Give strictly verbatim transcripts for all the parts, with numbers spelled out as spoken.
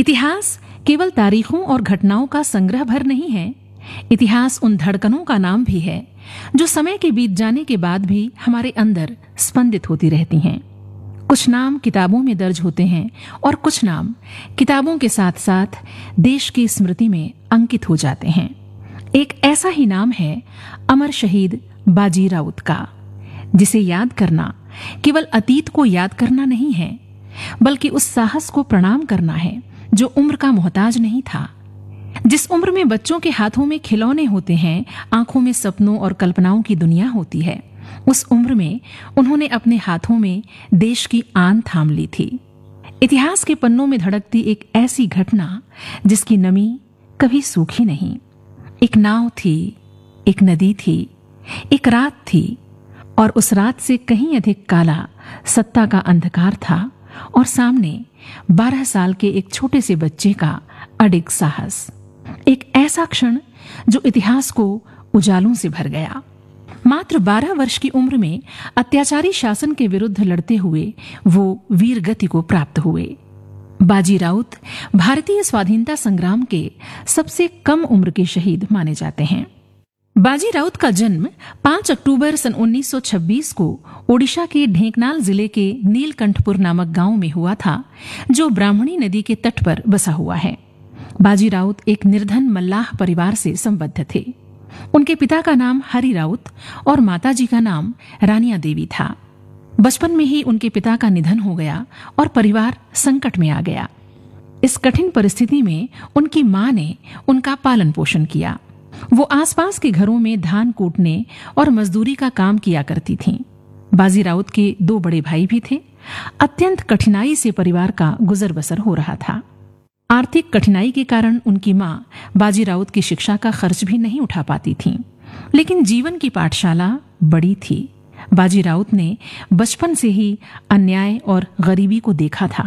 इतिहास केवल तारीखों और घटनाओं का संग्रह भर नहीं है। इतिहास उन धड़कनों का नाम भी है जो समय के बीत जाने के बाद भी हमारे अंदर स्पंदित होती रहती हैं। कुछ नाम किताबों में दर्ज होते हैं और कुछ नाम किताबों के साथ साथ देश की स्मृति में अंकित हो जाते हैं। एक ऐसा ही नाम है अमर शहीद बाजी राउत का, जिसे याद करना केवल अतीत को याद करना नहीं है, बल्कि उस साहस को प्रणाम करना है जो उम्र का मोहताज नहीं था। जिस उम्र में बच्चों के हाथों में खिलौने होते हैं, आंखों में सपनों और कल्पनाओं की दुनिया होती है, उस उम्र में उन्होंने अपने हाथों में देश की आन थाम ली थी। इतिहास के पन्नों में धड़कती एक ऐसी घटना जिसकी नमी कभी सूखी नहीं। एक नाव थी, एक नदी थी, एक रात थी, और उस रात से कहीं अधिक काला सत्ता का अंधकार था, और सामने बारह साल के एक छोटे से बच्चे का अडिग साहस। एक ऐसा क्षण जो इतिहास को उजालों से भर गया। मात्र बारह वर्ष की उम्र में अत्याचारी शासन के विरुद्ध लड़ते हुए वो वीर गति को प्राप्त हुए। बाजी राउत भारतीय स्वाधीनता संग्राम के सबसे कम उम्र के शहीद माने जाते हैं। बाजी राउत का जन्म पाँच अक्टूबर सन उन्नीस सौ छब्बीस को ओडिशा के ढेंकनाल जिले के नीलकंठपुर नामक गांव में हुआ था, जो ब्राह्मणी नदी के तट पर बसा हुआ है। बाजी राउत एक निर्धन मल्लाह परिवार से संबद्ध थे। उनके पिता का नाम हरि राउत और माताजी का नाम रानिया देवी था। बचपन में ही उनके पिता का निधन हो गया और परिवार संकट में आ गया। इस कठिन परिस्थिति में उनकी मां ने उनका पालन पोषण किया। वो आसपास के घरों में धान कूटने और मजदूरी का काम किया करती थीं। बाजी राउत के दो बड़े भाई भी थे। अत्यंत कठिनाई से परिवार का गुजर बसर हो रहा था। आर्थिक कठिनाई के कारण उनकी मां बाजी राउत की शिक्षा का खर्च भी नहीं उठा पाती थीं। लेकिन जीवन की पाठशाला बड़ी थी। बाजी राउत ने बचपन से ही अन्याय और गरीबी को देखा था।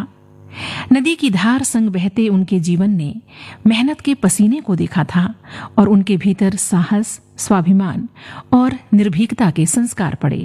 नदी की धार संग बहते उनके जीवन ने मेहनत के पसीने को देखा था और उनके भीतर साहस, स्वाभिमान और निर्भीकता के संस्कार पड़े।